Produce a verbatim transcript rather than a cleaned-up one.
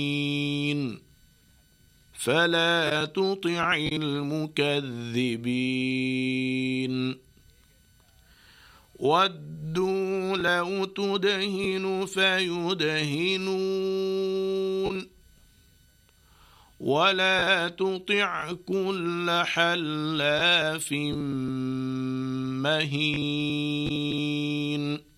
فلا تطع المكذبين ودوا لو تدهن فيدهنون ولا تطع كل حلاف مهين